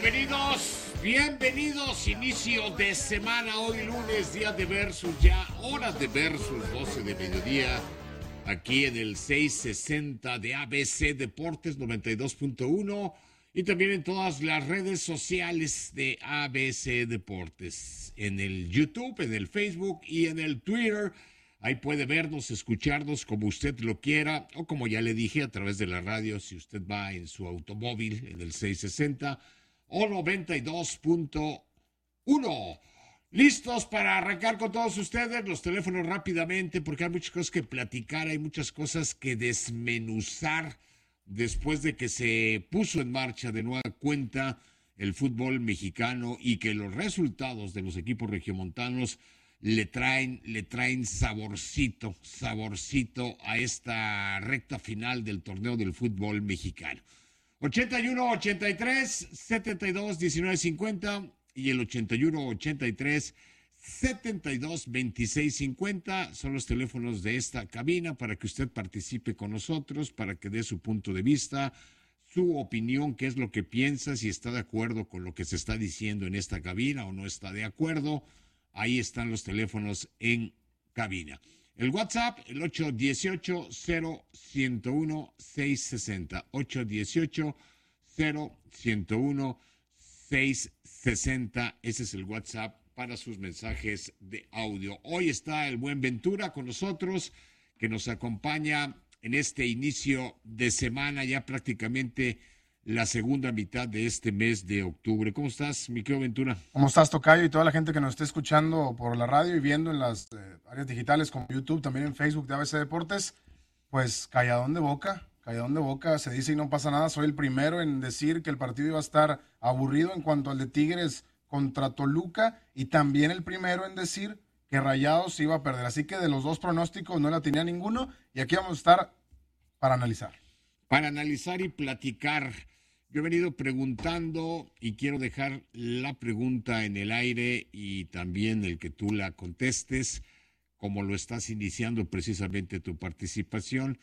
Bienvenidos, inicio de semana, hoy lunes, día de versus, ya hora de versus, 12 de mediodía, aquí en el 660 de ABC Deportes 92.1 y también en todas las redes sociales de ABC Deportes, en el YouTube, en el Facebook y en el Twitter. Ahí puede vernos, escucharnos como usted lo quiera o como ya le dije a través de la radio, si usted va en su automóvil en el 660 o 92.1. Listos para arrancar con todos ustedes, los teléfonos rápidamente porque hay muchas cosas que platicar, hay muchas cosas que desmenuzar después de que se puso en marcha de nueva cuenta el fútbol mexicano y que los resultados de los equipos regiomontanos le traen saborcito a esta recta final del torneo del fútbol mexicano. 81 83 72 19 50 y el 81 83 72 26 50 son los teléfonos de esta cabina para que usted participe con nosotros, para que dé su punto de vista, su opinión, qué es lo que piensa, si está de acuerdo con lo que se está diciendo en esta cabina o no está de acuerdo. Ahí están los teléfonos en cabina. El WhatsApp, el 818-0101-660. 818-0101-660. Ese es el WhatsApp para sus mensajes de audio. Hoy está el buen Ventura con nosotros, que nos acompaña en este inicio de semana, ya prácticamente la segunda mitad de este mes de octubre. ¿Cómo estás, mi querido Ventura? ¿Cómo estás, Tocayo? Y toda la gente que nos esté escuchando por la radio y viendo en las áreas digitales como YouTube, también en Facebook de ABC Deportes, pues calladón de boca, se dice y no pasa nada. Soy el primero en decir que el partido iba a estar aburrido en cuanto al de Tigres contra Toluca y también el primero en decir que Rayados iba a perder. Así que de los dos pronósticos no la tenía ninguno y aquí vamos a estar para analizar. Para analizar y platicar. Yo he venido preguntando y quiero dejar la pregunta en el aire y también el que tú la contestes, como lo estás iniciando precisamente tu participación.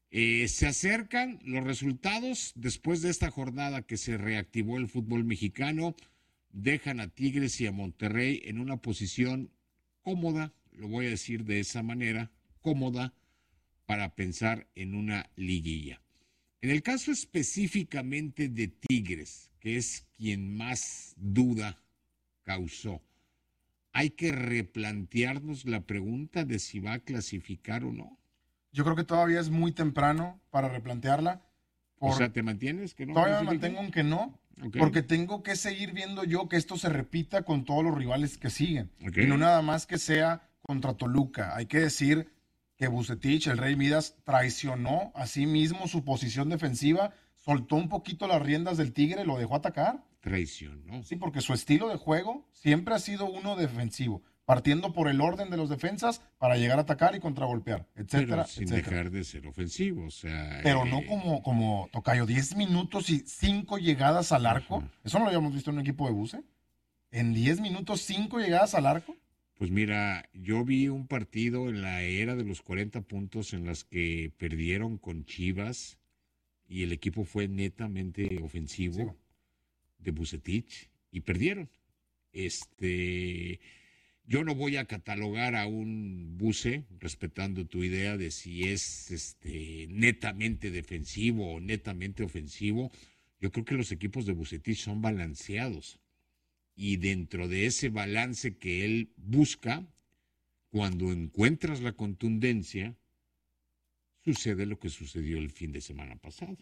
Se acercan los resultados después de esta jornada que se reactivó el fútbol mexicano, dejan a Tigres y a Monterrey en una posición cómoda, lo voy a decir de esa manera, cómoda para pensar en una liguilla. En el caso específicamente de Tigres, que es quien más duda causó, ¿hay que replantearnos la pregunta de si va a clasificar o no? Yo creo que todavía es muy temprano para replantearla. O sea, ¿te mantienes? ¿Que no todavía me clasifique? mantengo en que no, Okay. porque tengo que seguir viendo yo que esto se repita con todos los rivales que siguen. Okay. Y no nada más que sea contra Toluca. Hay que decir que Vucetich, el Rey Midas, traicionó a sí mismo su posición defensiva, soltó un poquito las riendas del Tigre, lo dejó atacar. Traicionó. Sí, porque su estilo de juego siempre ha sido uno defensivo, partiendo por el orden de los defensas para llegar a atacar y contragolpear, etcétera, Pero sin etcétera. dejar de ser ofensivo, o sea... Pero no como Tocayo, 10 minutos y 5 llegadas al arco. Ajá. Eso no lo habíamos visto en un equipo de Buce. En 10 minutos, 5 llegadas al arco. Pues mira, yo vi un partido en la era de los 40 puntos en las que perdieron con Chivas y el equipo fue netamente ofensivo Sí. de Vucetich y perdieron. Yo no voy a catalogar a un Buce, respetando tu idea de si es netamente defensivo o netamente ofensivo. Yo creo que los equipos de Vucetich son balanceados. Y dentro de ese balance que él busca, cuando encuentras la contundencia, sucede lo que sucedió el fin de semana pasado.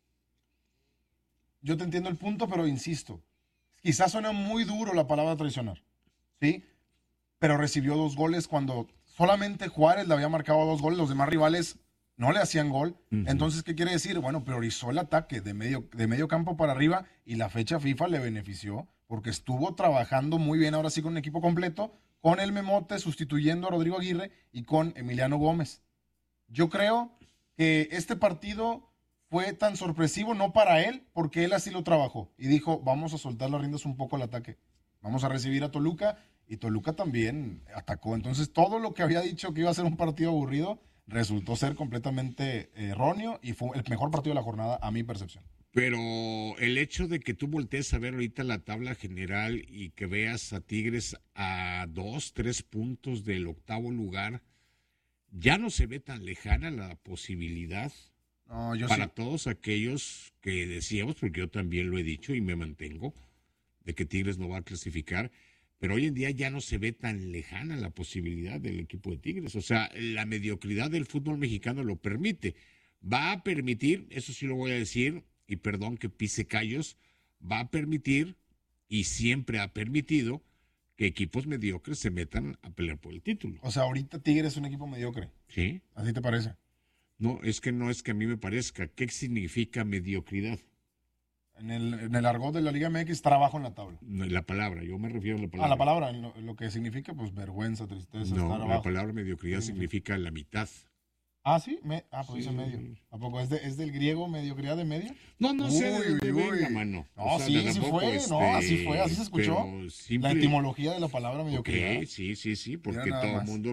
Yo te entiendo el punto, pero insisto, quizás suena muy duro la palabra traicionar, ¿sí? Pero recibió 2 goles cuando solamente Juárez le había marcado 2 goles, los demás rivales no le hacían gol. Uh-huh. Entonces, ¿qué quiere decir? Bueno, priorizó el ataque de medio campo para arriba y la fecha FIFA le benefició porque estuvo trabajando muy bien, ahora sí con un equipo completo, con el Memote sustituyendo a Rodrigo Aguirre y con Emiliano Gómez. Yo creo que este partido fue tan sorpresivo, no para él, porque él así lo trabajó y dijo, vamos a soltar las riendas un poco al ataque, vamos a recibir a Toluca, y Toluca también atacó. Entonces, todo lo que había dicho que iba a ser un partido aburrido resultó ser completamente erróneo y fue el mejor partido de la jornada a mi percepción. Pero el hecho de que tú voltees a ver ahorita la tabla general y que veas a Tigres a 2, 3 puntos del octavo lugar, ya no se ve tan lejana la posibilidad No, yo para sí. todos aquellos que decíamos, porque yo también lo he dicho y me mantengo, de que Tigres no va a clasificar, pero hoy en día ya no se ve tan lejana la posibilidad del equipo de Tigres. O sea, la mediocridad del fútbol mexicano lo permite. Va a permitir, eso sí lo voy a decir, y perdón que pise callos, va a permitir, y siempre ha permitido, que equipos mediocres se metan a pelear por el título. O sea, ahorita Tigres es un equipo mediocre. ¿Sí? ¿Así te parece? No, es que a mí me parezca. ¿Qué significa mediocridad? En el argot de la Liga MX, trabajo en la tabla. No, la palabra, yo me refiero a la Ah, palabra. la palabra, lo que significa, pues vergüenza, tristeza, No, estar la abajo. palabra mediocridad ¿Qué significa? significa la mitad. Ah, sí, pues Sí. dice medio. ¿A poco es del griego mediocridad de medio? No sé de dónde Uy, uy. venga, mano. No, O sea, sí, sí tampoco, fue, no, así fue, así se escuchó. pero La simple- etimología de la palabra mediocridad. Ok, sí, porque Mira nada todo el más. mundo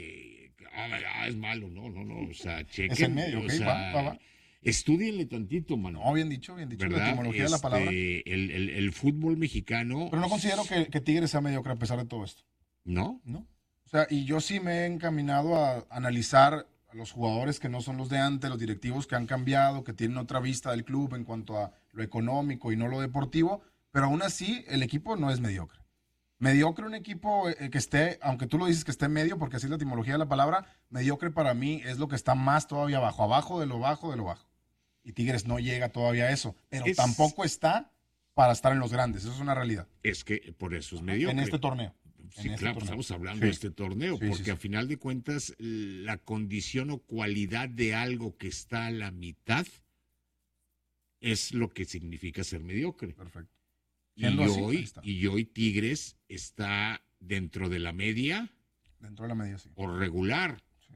es malo, no, o sea, chequen. Es en medio, o ok, sea, va. Estudienle tantito, mano. No, bien dicho, la ¿Verdad? etimología de la palabra. El fútbol mexicano. Pero no considero que Tigres sea mediocre a pesar de todo esto, ¿No? ¿no? O sea, y yo sí me he encaminado a analizar a los jugadores que no son los de antes, los directivos que han cambiado, que tienen otra vista del club en cuanto a lo económico y no lo deportivo, pero aún así el equipo no es mediocre. Mediocre un equipo que esté, aunque tú lo dices que esté medio, porque así es la etimología de la palabra, mediocre para mí es lo que está más todavía abajo, abajo de lo bajo de lo bajo. Y Tigres no llega todavía a eso, pero tampoco está para estar en los grandes, eso es una realidad. Es que por eso es mediocre. En este torneo. Sí, en este claro, torneo. estamos hablando Sí. de este torneo, Sí, porque sí. a final de cuentas la condición o cualidad de algo que está a la mitad es lo que significa ser mediocre. Perfecto. Y Siendo así, ahí hoy, está. Tigres está dentro de la media Dentro de la media, sí. o regular. Sí.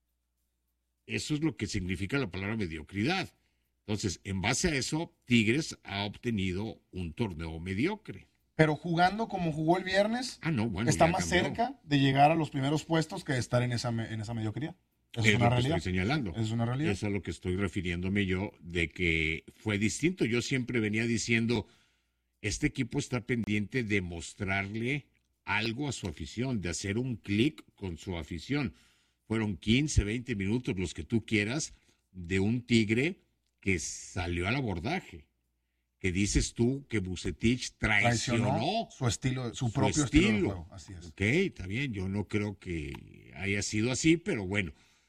Eso es lo que significa la palabra mediocridad. Entonces, en base a eso, Tigres ha obtenido un torneo mediocre. Pero jugando como jugó el viernes, No, bueno, está ya más cambió. cerca de llegar a los primeros puestos que de estar en esa mediocridad. Eso es Es una lo que realidad. estoy señalando. Es una realidad. Eso es a lo que estoy refiriéndome yo, de que fue distinto. Yo siempre venía diciendo, este equipo está pendiente de mostrarle algo a su afición, de hacer un clic con su afición. Fueron 15, 20 minutos, los que tú quieras, de un Tigre que salió al abordaje. Que dices tú que Vucetich traicionó su estilo, su propio estilo de juego. Así es. Ok, está bien, yo no creo que haya sido así, pero bueno.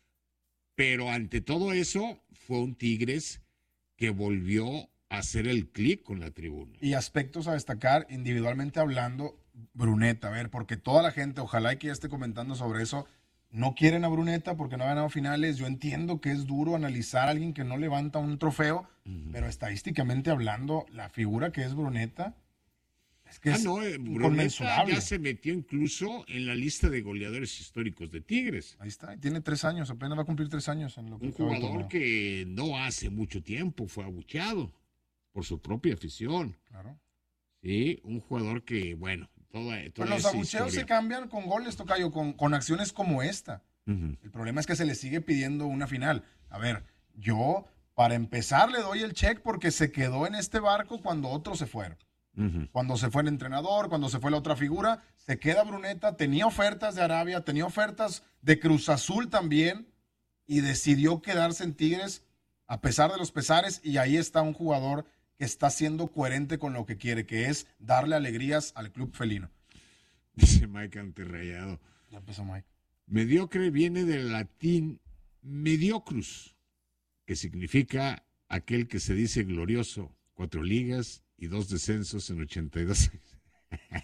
Pero ante todo eso, fue un Tigres que volvió a hacer el clic con la tribuna. Y aspectos a destacar, individualmente hablando, Bruneta, a ver, porque toda la gente, ojalá y que ya esté comentando sobre eso, no quieren a Bruneta porque no ha ganado finales. Yo entiendo que es duro analizar a alguien que no levanta un trofeo, pero estadísticamente hablando, la figura que es Bruneta es que es Bruneta inconmensurable. ya se metió incluso en la lista de goleadores históricos de Tigres. Ahí está, tiene 3 años, apenas va a cumplir 3 años en lo que Un acaba el jugador torneo. que no hace mucho tiempo fue abucheado por su propia afición. Claro. Sí, un jugador que, bueno, toda Pero los esa abucheos historia. se cambian con goles, Tocayo, con acciones como esta. Ujú. El problema es que se le sigue pidiendo una final. A ver, yo para empezar le doy el check porque se quedó en este barco cuando otros se fueron. Ujú. Cuando se fue el entrenador, cuando se fue la otra figura, se queda Bruneta, tenía ofertas de Arabia, tenía ofertas de Cruz Azul también y decidió quedarse en Tigres a pesar de los pesares y ahí está un jugador que está siendo coherente con lo que quiere, que es darle alegrías al club felino. Dice Mike Anterrayado. Ya empezó Mike. Mediocre viene del latín mediocrus, que significa aquel que se dice glorioso, 4 ligas y 2 descensos en 82 años.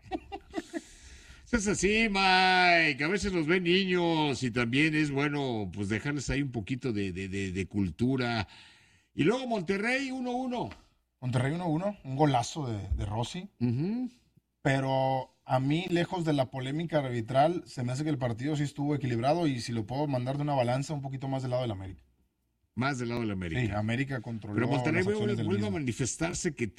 Es así, Mike. A veces los ven niños y también es bueno pues dejarles ahí un poquito de cultura. Y luego Monterrey 1-1. Monterrey 1-1, un golazo de Rossi. Pero a mí, lejos de la polémica arbitral, se me hace que el partido sí estuvo equilibrado y si lo puedo mandar de una balanza, un poquito más del lado del América. Más del lado del América. Sí, América controló Pero Monterrey las acciones del vuelve a mismo. manifestarse que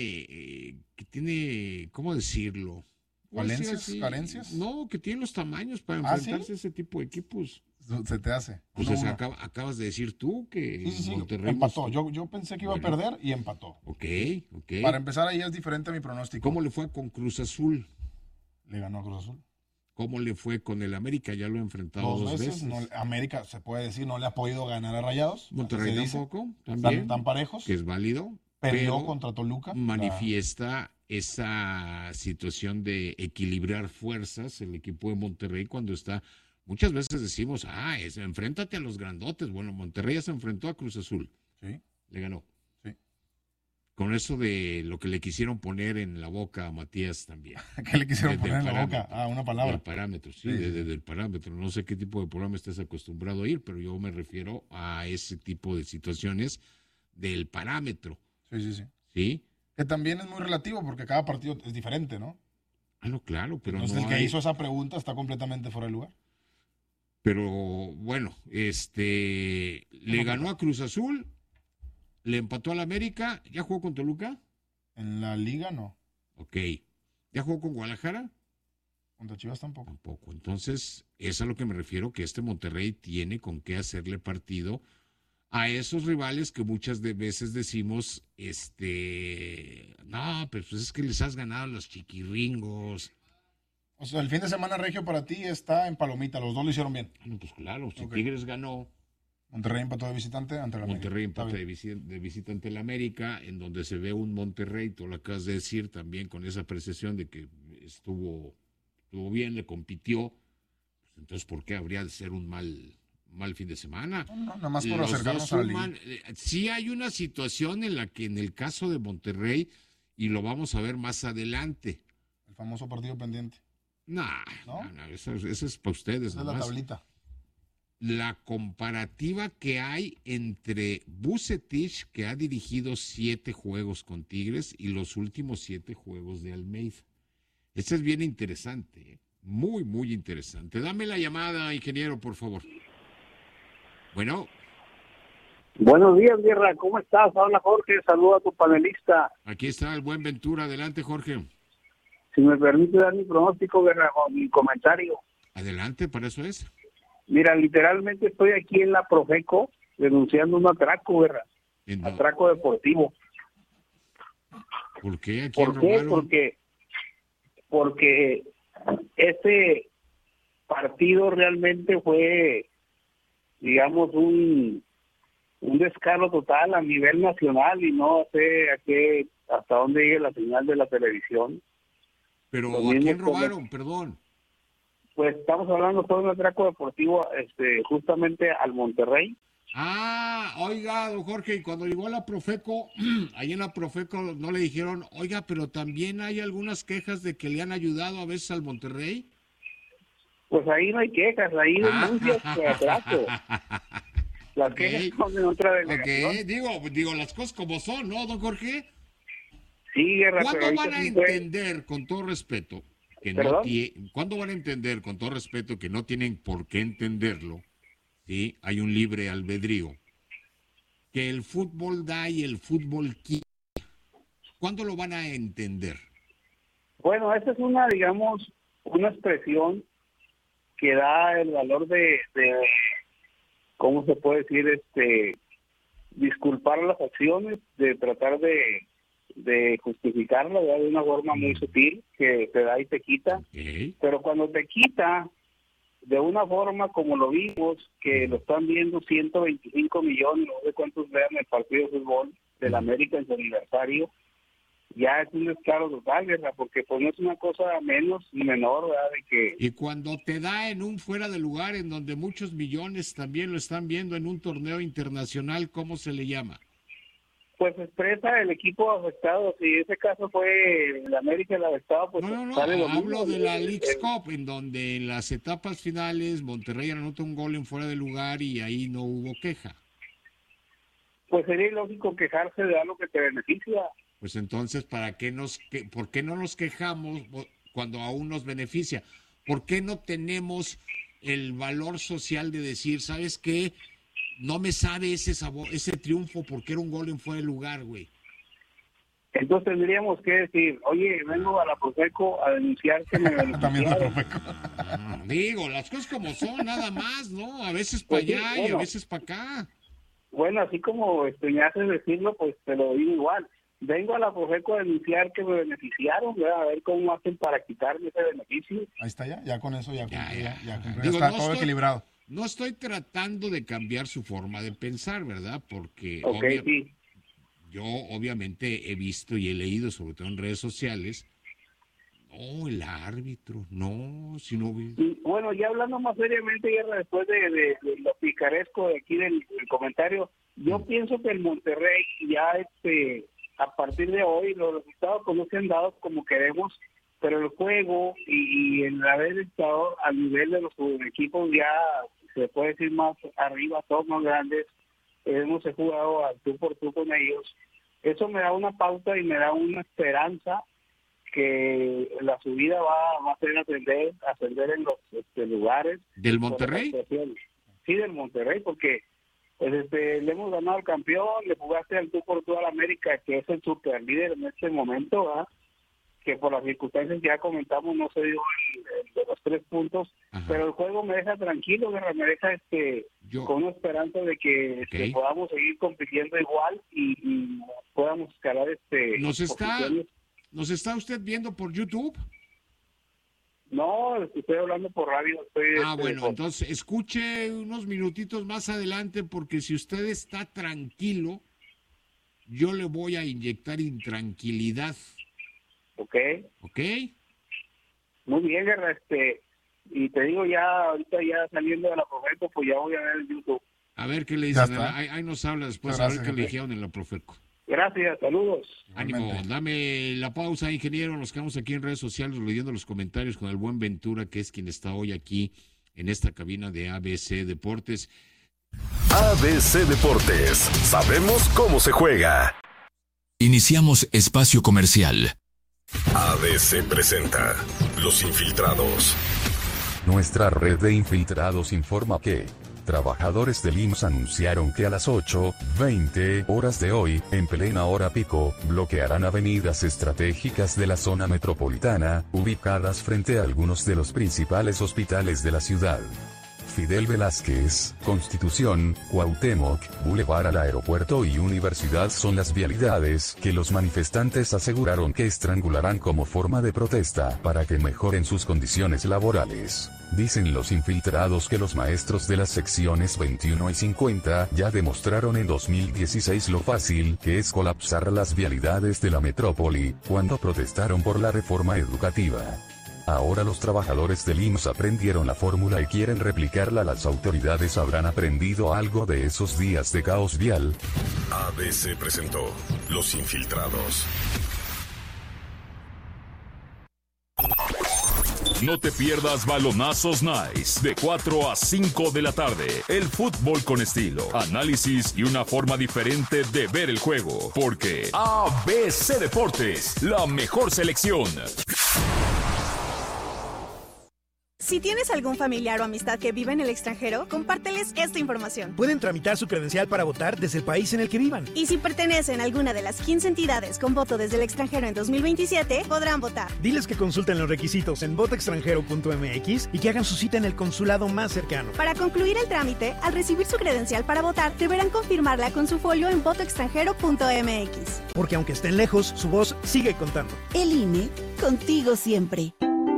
tiene, ¿cómo decirlo? ¿Puedo decir ¿Falencias? así? ¿Carencias? No, que tiene los tamaños para ¿Ah, sí? enfrentarse a ese tipo de equipos. Se te hace. Pues 1-1. acabas de decir tú que Sí. Monterrey Empató. Yo pensé que iba a perder y empató. Ok. Para empezar, ahí es diferente mi pronóstico. ¿Cómo le fue con Cruz Azul? Le ganó a Cruz Azul. ¿Cómo le fue con el América? Ya lo ha enfrentado dos veces. No, América, se puede decir, no le ha podido ganar a Rayados. Monterrey tampoco, también. Tan parejos. Que es válido. Perdió pero contra Toluca. Manifiesta esa situación de equilibrar fuerzas el equipo de Monterrey cuando está. Muchas veces decimos, enfréntate a los grandotes. Bueno, Monterrey ya se enfrentó a Cruz Azul. Sí. Le ganó. Sí. Con eso de lo que le quisieron poner en la boca a Matías también. ¿Qué le quisieron poner en la boca? Una palabra. El parámetro, sí. Del parámetro. No sé qué tipo de programa estás acostumbrado a ir, pero yo me refiero a ese tipo de situaciones del parámetro. Sí. ¿Sí? Que también es muy relativo porque cada partido es diferente, ¿no? No, claro, pero entonces el que hizo esa pregunta está completamente fuera de lugar. Pero bueno, le ganó a Cruz Azul, le empató al América, ¿ya jugó con Toluca? En la liga no. Ok. ¿Ya jugó con Guadalajara? Contra Chivas tampoco. Tampoco. Entonces, es a lo que me refiero, que este Monterrey tiene con qué hacerle partido a esos rivales que muchas veces decimos, no, pero pues es que les has ganado a los chiquirringos. O sea, el fin de semana regio para ti está en palomita, los dos lo hicieron bien. No, pues claro, si Tigres ganó. Monterrey empató de visitante ante el América. Monterrey empató de visitante el América, en donde se ve un Monterrey, tú lo acabas de decir también con esa apreciación de que estuvo bien, le compitió. Pues entonces, ¿por qué habría de ser un mal fin de semana? No, nada más por acercarnos a la liga. Sí hay una situación en la que en el caso de Monterrey, y lo vamos a ver más adelante. El famoso partido pendiente. No, eso es para ustedes. Esa es la tablita. La comparativa que hay entre Vucetich, que ha dirigido 7 juegos con Tigres, y los últimos 7 juegos de Almeida. Este es bien interesante, muy, muy interesante. Dame la llamada, ingeniero, por favor. Bueno. Buenos días, Guerra. ¿Cómo estás? Habla Jorge. Saluda a tu panelista. Aquí está el buen Ventura. Adelante, Jorge. Si me permite dar mi pronóstico, Guerra, o mi comentario. Adelante, para eso es. Mira, literalmente estoy aquí en la Profeco denunciando un atraco, Guerra. Atraco deportivo. ¿Por qué? ¿Por qué? Porque este partido realmente fue, digamos, un descaro total a nivel nacional y no sé hasta dónde llegue la señal de la televisión. Pero ¿a quién robaron? Perdón. Pues estamos hablando de un atraco deportivo justamente al Monterrey. Oiga, don Jorge, y cuando llegó a la Profeco, ahí en la Profeco no le dijeron, oiga, pero también hay algunas quejas de que le han ayudado a veces al Monterrey. Pues ahí no hay quejas, ahí denuncias de atraco. Las quejas son en otra delegación. Digo las cosas como son, ¿no, don Jorge? Sí, Guerra. ¿Cuándo van a entender, con todo respeto, ¿cuándo van a entender, con todo respeto, que no tienen por qué entenderlo? ¿Sí? Hay un libre albedrío. Que el fútbol da y el fútbol quita. ¿Cuándo lo van a entender? Bueno, esa es una expresión que da el valor de ¿cómo se puede decir? Disculpar las acciones, de tratar de justificarla de una forma muy sutil, que te da y te quita. Okay. Pero cuando te quita de una forma como lo vimos, que lo están viendo 125 millones, no sé cuántos vean el partido de fútbol del América en su aniversario, ya es un descaro total, ¿verdad? Porque pues no es una cosa menos ni menor, ¿verdad? Y cuando te da en un fuera de lugar en donde muchos millones también lo están viendo en un torneo internacional, ¿cómo se le llama? Pues expresa el equipo afectado. Si ese caso fue el América el afectado, pues no, hablo de la Leagues Cup, en donde en las etapas finales Monterrey anota un gol en fuera de lugar y ahí no hubo queja. Pues sería ilógico quejarse de algo que te beneficia. Pues entonces, ¿por qué no nos quejamos cuando aún nos beneficia? ¿Por qué no tenemos el valor social de decir, ¿sabes qué? No me sabe ese sabor, ese triunfo porque era un gol en fuera de lugar, güey. Entonces tendríamos que decir, oye, vengo a la Profeco a denunciar que me También la beneficiaron. Profeco. Digo, las cosas como son, nada más, ¿no? A veces para Pues sí, allá y a bueno. veces para acá. Bueno, así como me haces decirlo, pues te lo digo igual. Vengo a la Profeco a denunciar que me beneficiaron, ¿verdad? A ver cómo hacen para quitarme ese beneficio. Ahí está ya con eso ya Ya, cumplió, ya. ya cumplió. Digo, Está no todo estoy- equilibrado. No estoy tratando de cambiar su forma de pensar, ¿verdad? Porque Ok, sí. yo obviamente he visto y he leído, sobre todo en redes sociales, no, el árbitro, no, si no... Y bueno, ya hablando más seriamente, Guerra, después de lo picaresco de aquí del comentario, yo pienso que el Monterrey ya a partir de hoy los resultados pues no se han dado como queremos, pero el juego y el haber estado al nivel de los equipos ya se puede decir más arriba, todos más grandes, hemos jugado al tú por tú con ellos, eso me da una pauta y me da una esperanza que la subida va a ser ascender en los lugares. ¿Del Monterrey? Sí, del Monterrey, porque pues, le hemos ganado al campeón, le jugaste al tú por toda la América, que es el super líder en este momento, ¿verdad? Que por las circunstancias que ya comentamos no se dio el de los 3 puntos, Ajá. pero el juego me deja tranquilo, Guerra, me deja Yo- con una esperanza de que Ok. podamos seguir compitiendo igual y podamos escalar posiciones. ¿Nos está usted viendo por YouTube? No, estoy hablando por radio. Bueno, entonces escuche unos minutitos más adelante porque si usted está tranquilo, yo le voy a inyectar intranquilidad, Ok, ¿ok? muy bien, Guerra, y te digo ya, ahorita ya saliendo de la Profeco, pues ya voy a ver el YouTube. A ver qué le Ya dicen. está. Ahí nos habla después, Muchas a ver gracias, qué le jefe. dijeron en la Profeco. Gracias, saludos. Ánimo, Igualmente. dame la pausa, ingeniero. Nos quedamos aquí en redes sociales leyendo los comentarios con el buen Ventura, que es quien está hoy aquí en esta cabina de ABC Deportes. ABC Deportes. Sabemos cómo se juega. Iniciamos espacio comercial. ABC presenta Los Infiltrados. Nuestra red de infiltrados informa que trabajadores del IMSS anunciaron que a las 8:20 horas de hoy, en plena hora pico, bloquearán avenidas estratégicas de la zona metropolitana, ubicadas frente a algunos de los principales hospitales de la ciudad. Fidel Velázquez, Constitución, Cuauhtémoc, Boulevard al Aeropuerto y Universidad son las vialidades que los manifestantes aseguraron que estrangularán como forma de protesta para que mejoren sus condiciones laborales. Dicen los infiltrados que los maestros de las secciones 21 y 50 ya demostraron en 2016 lo fácil que es colapsar las vialidades de la metrópoli, cuando protestaron por la reforma educativa. Ahora los trabajadores del IMSS aprendieron la fórmula y quieren replicarla. Las autoridades habrán aprendido algo de esos días de caos vial. ABC presentó Los Infiltrados. No te pierdas Balonazos Nice de 4 a 5 de la tarde. El fútbol con estilo, análisis y una forma diferente de ver el juego. Porque ABC Deportes, la mejor selección. Si tienes algún familiar o amistad que vive en el extranjero, compárteles esta información. Pueden tramitar su credencial para votar desde el país en el que vivan. Y si pertenecen a alguna de las 15 entidades con voto desde el extranjero en 2027, podrán votar. Diles que consulten los requisitos en votoextranjero.mx y que hagan su cita en el consulado más cercano. Para concluir el trámite, al recibir su credencial para votar, deberán confirmarla con su folio en votoextranjero.mx. Porque aunque estén lejos, su voz sigue contando. El INE, contigo siempre.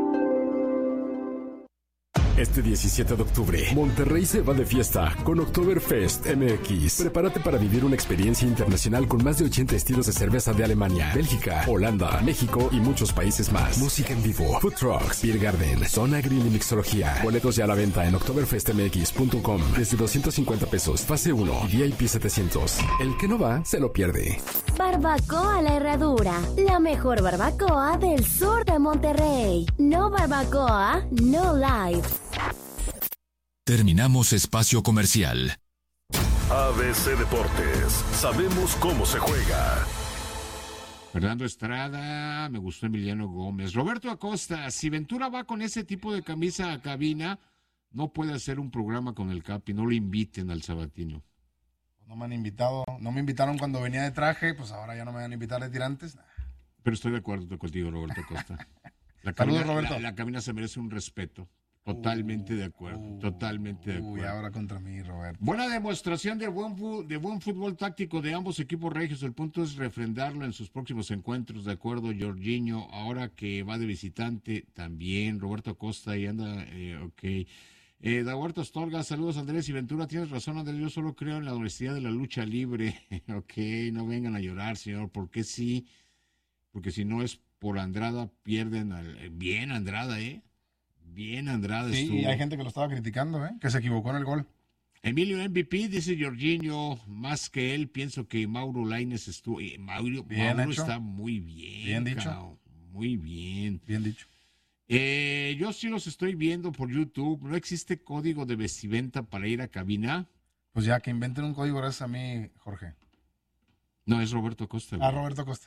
Este 17 de octubre, Monterrey se va de fiesta con Oktoberfest MX. Prepárate para vivir una experiencia internacional con más de 80 estilos de cerveza de Alemania, Bélgica, Holanda, México y muchos países más. Música en vivo, food trucks, beer garden, zona grill y mixología. Boletos ya a la venta en oktoberfestmx.com desde 250 pesos, fase 1 y VIP 700. El que no va, se lo pierde. Barbacoa La Herradura, la mejor barbacoa del sur de Monterrey. No barbacoa, no life. Terminamos espacio comercial. ABC Deportes. Sabemos cómo se juega. Fernando Estrada, me gustó Emiliano Gómez. Roberto Acosta, si Ventura va con ese tipo de camisa a cabina, no puede hacer un programa con el Capi, no lo inviten al Sabatino. No me han invitado, no me invitaron cuando venía de traje, pues ahora ya no me van a invitar de tirantes. Pero estoy de acuerdo contigo, Roberto Costa. Saludos, Roberto. La cabina se merece un respeto. Totalmente de acuerdo, totalmente de acuerdo. Y ahora contra mí, Roberto. Buena demostración de buen fútbol táctico de ambos equipos regios. El punto es refrendarlo en sus próximos encuentros, de acuerdo, Jorginho. Ahora que va de visitante también, Roberto Costa y anda, ok. Dahuerto Astorga, saludos Andrés y Ventura. Tienes razón, Andrés, yo solo creo en la honestidad de la lucha libre. Ok, no vengan a llorar, señor, porque sí, porque si no es por Andrada, pierden bien Andrada, Bien Andrada sí, estuvo. Y hay gente que lo estaba criticando, que se equivocó en el gol. Emilio MVP, dice Jorginho, más que él, pienso que Mauro Lainez estuvo. Mauro está muy bien. Bien dicho. Muy bien. Bien dicho. Yo sí los estoy viendo por YouTube. ¿No existe código de vestimenta para ir a cabina? Pues ya, que inventen un código gracias a mí, Jorge. No, es Roberto Costa. Roberto Costa.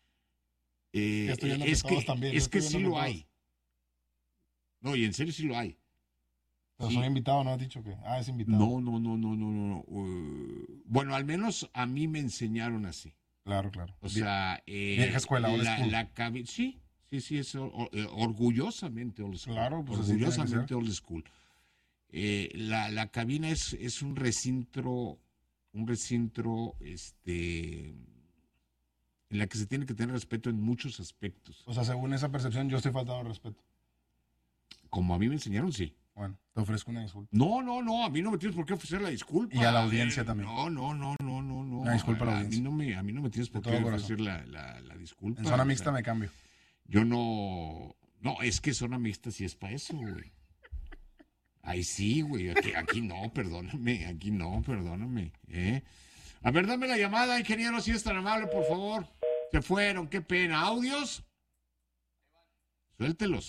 Es que sí lo hay. No, y en serio sí lo hay. Pero soy invitado, ¿no has dicho que? Es invitado. No. Bueno, al menos a mí me enseñaron así. Claro. O sea, vieja escuela, old school. La cabina, sí, es orgullosamente old school. Claro, pues orgullosamente old school. La cabina es un recinto, en la que se tiene que tener respeto en muchos aspectos. O sea, según esa percepción, yo estoy faltando de respeto. Como a mí me enseñaron, sí. Bueno, te ofrezco una disculpa. No, a mí no me tienes por qué ofrecer la disculpa. Y a la audiencia también. No. Una disculpa a la audiencia. A mí no me tienes por qué ofrecer la disculpa. En zona mixta me cambio. Yo no, es que zona mixta sí es para eso, güey. Ahí sí, güey, aquí no, perdóname. A ver, dame la llamada, ingeniero, si es tan amable, por favor. Se fueron, qué pena. ¿Audios? Suéltelos.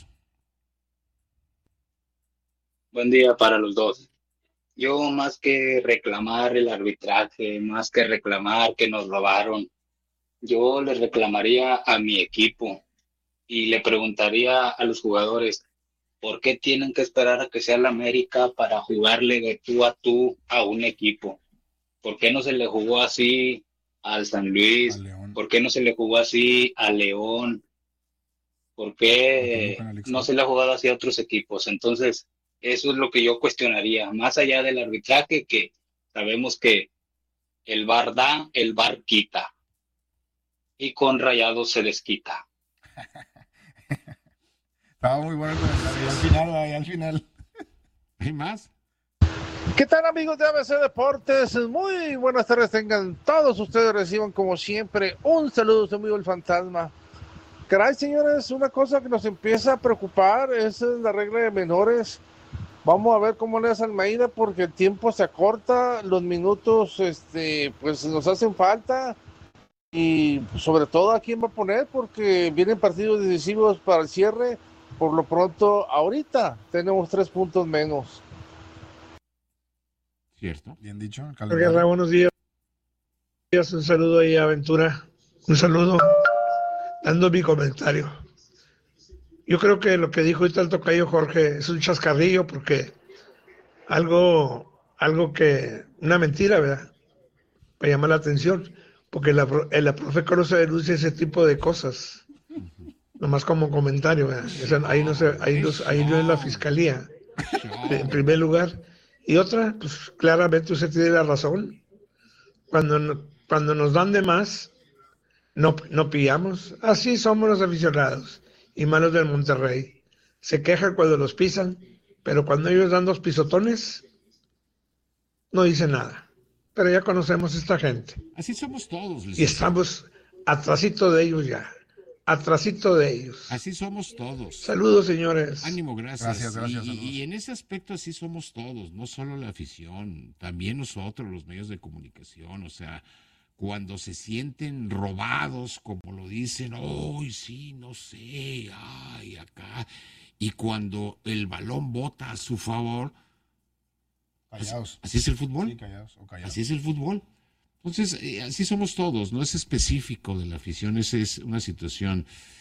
Buen día para los dos. Yo más que reclamar el arbitraje, más que reclamar que nos robaron, yo le reclamaría a mi equipo y le preguntaría a los jugadores, ¿por qué tienen que esperar a que sea la América para jugarle de tú a un equipo? ¿Por qué no se le jugó así al San Luis? ¿Por qué no se le jugó así a León? ¿Por qué no se le ha jugado así a otros equipos? Entonces, eso es lo que yo cuestionaría, más allá del arbitraje, que sabemos que el VAR da, el VAR quita. Y con Rayados se desquita. Estaba muy bueno el comentario. Y al final. ¿Hay más? ¿Qué tal, amigos de ABC Deportes? Muy buenas tardes tengan todos ustedes. Reciban como siempre un saludo, soy el fantasma. Caray, señores, una cosa que nos empieza a preocupar es la regla de menores. Vamos a ver cómo le hace Almeida, porque el tiempo se acorta, los minutos pues nos hacen falta, y sobre todo a quién va a poner, porque vienen partidos decisivos para el cierre. Por lo pronto, ahorita tenemos 3 puntos menos. Cierto. Bien dicho. Guerra, buenos días. Un saludo ahí a Aventura. Un saludo. Dando mi comentario. Yo creo que lo que dijo ahorita el tocayo Jorge es un chascarrillo, porque algo que, una mentira, ¿verdad? Para llamar la atención, porque la Profeco no se denuncia ese tipo de cosas. Nomás como comentario, ¿verdad? Ahí no es la fiscalía, en primer lugar. Y otra, pues claramente usted tiene la razón. Cuando nos dan de más, no pillamos. Así somos los aficionados y malos del Monterrey. Se quejan cuando los pisan, pero cuando ellos dan 2 pisotones, no dicen nada. Pero ya conocemos a esta gente. Así somos todos. Y estamos atrasito de ellos ya. Atrasito de ellos. Así somos todos. Saludos, señores. Ánimo, gracias. Gracias. Y en ese aspecto así somos todos, no solo la afición, también nosotros, los medios de comunicación. O sea, cuando se sienten robados, como lo dicen, ¡ay, sí, no sé! ¡Ay, acá! Y cuando el balón bota a su favor, callados. Así es el fútbol. Sí, callados. Así es el fútbol. Entonces, así somos todos, no es específico de la afición, esa es una situación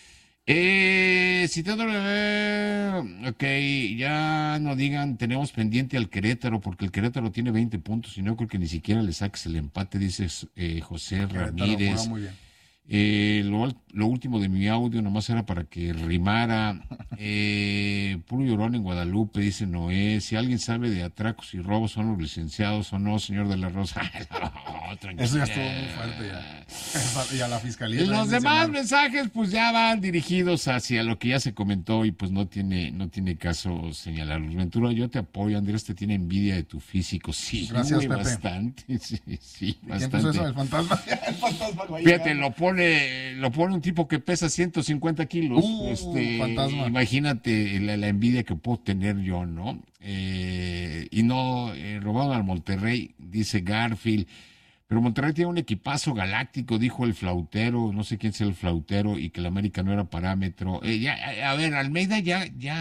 Ok, ya no digan, tenemos pendiente al Querétaro, porque el Querétaro tiene 20 puntos y no creo que ni siquiera le saques el empate, dice José Ramírez. Muy bien. Lo último de mi audio nomás era para que rimara. Puro llorón en Guadalupe, dice Noé. Si alguien sabe de atracos y robos, ¿son los licenciados o no, señor de la Rosa? Eso ya estuvo muy fuerte ya. Y a la fiscalía. Los demás mensajes pues ya van dirigidos hacia lo que ya se comentó y pues no tiene caso señalarlos. Ventura, yo te apoyo. Andrés te tiene envidia de tu físico. Sí, gracias, Pepe. Bastante. Sí, bastante. ¿Quién puso eso? El fantasma. El fantasma. Fíjate, lo pone un tipo que pesa 150 kilos. Fantasma. Imagínate la envidia que puedo tener yo, ¿no? Y no, robaron al Monterrey, dice Garfield. Pero Monterrey tiene un equipazo galáctico, dijo el flautero, no sé quién es el flautero, y que el América no era parámetro. A ver, Almeida ya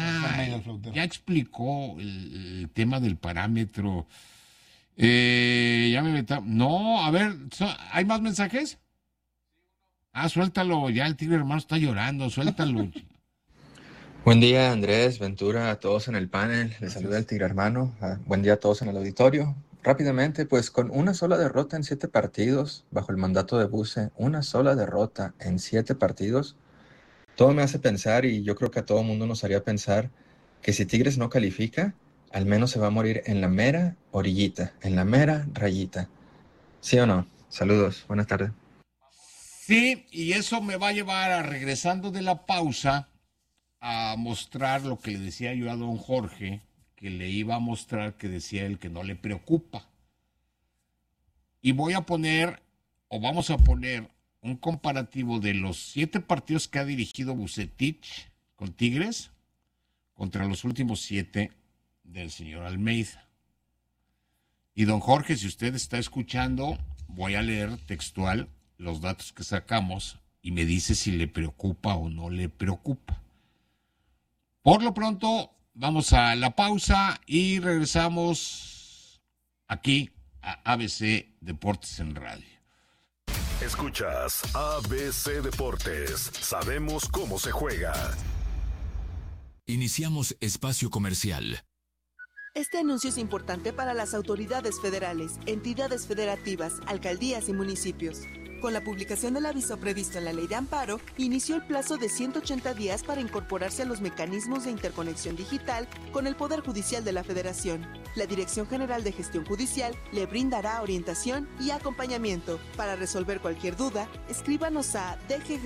explicó el tema del parámetro. Ya me metamos. No, a ver, ¿hay más mensajes? Suéltalo, ya el Tigre hermano está llorando, suéltalo. Buen día, Andrés, Ventura, a todos en el panel. Les saluda el Tigre hermano. Buen día a todos en el auditorio. Rápidamente, pues con una sola derrota en 7 partidos, bajo el mandato de Buse, una sola derrota en 7 partidos, todo me hace pensar, y yo creo que a todo mundo nos haría pensar, que si Tigres no califica, al menos se va a morir en la mera orillita, en la mera rayita. ¿Sí o no? Saludos, buenas tardes. Sí, y eso me va a llevar a, regresando de la pausa, a mostrar lo que le decía yo a don Jorge, que le iba a mostrar, que decía él que no le preocupa. Y vamos a poner un comparativo de los 7 partidos que ha dirigido Vucetich con Tigres contra los últimos 7 del señor Almeida. Y don Jorge, si usted está escuchando, voy a leer textual los datos que sacamos y me dice si le preocupa o no le preocupa. Por lo pronto, vamos a la pausa y regresamos aquí a ABC Deportes en Radio. Escuchas ABC Deportes. Sabemos cómo se juega. Iniciamos espacio comercial. Este anuncio es importante para las autoridades federales, entidades federativas, alcaldías y municipios. Con la publicación del aviso previsto en la Ley de Amparo, inició el plazo de 180 días para incorporarse a los mecanismos de interconexión digital con el Poder Judicial de la Federación. La Dirección General de Gestión Judicial le brindará orientación y acompañamiento. Para resolver cualquier duda, escríbanos a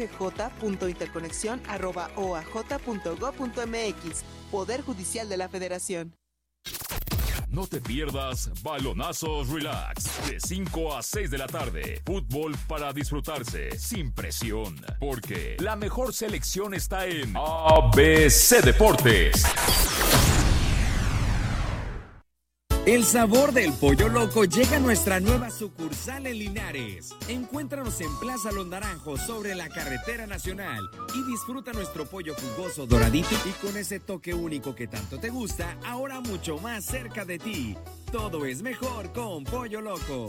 dggj.interconexión@oaj.gov.mx. Poder Judicial de la Federación. No te pierdas Balonazos Relax, de 5 a 6 de la tarde. Fútbol para disfrutarse, sin presión. Porque la mejor selección está en ABC Deportes. El sabor del Pollo Loco llega a nuestra nueva sucursal en Linares. Encuéntranos en Plaza Los Naranjos, sobre la carretera nacional, y disfruta nuestro pollo jugoso, doradito y con ese toque único que tanto te gusta, ahora mucho más cerca de ti. Todo es mejor con Pollo Loco.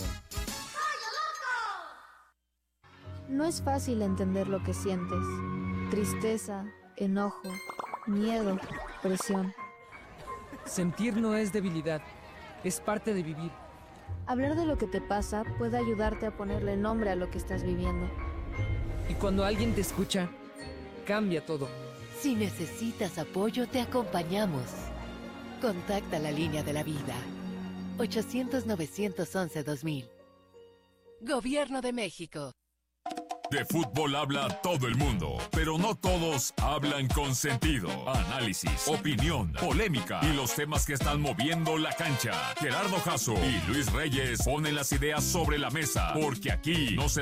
No es fácil entender lo que sientes. Tristeza, enojo, miedo, presión. Sentir no es debilidad. Es parte de vivir. Hablar de lo que te pasa puede ayudarte a ponerle nombre a lo que estás viviendo. Y cuando alguien te escucha, cambia todo. Si necesitas apoyo, te acompañamos. Contacta la línea de la vida. 800-911-2000. Gobierno de México. De fútbol habla todo el mundo, pero no todos hablan con sentido. Análisis, opinión, polémica y los temas que están moviendo la cancha. Gerardo Jasso y Luis Reyes ponen las ideas sobre la mesa, porque aquí no se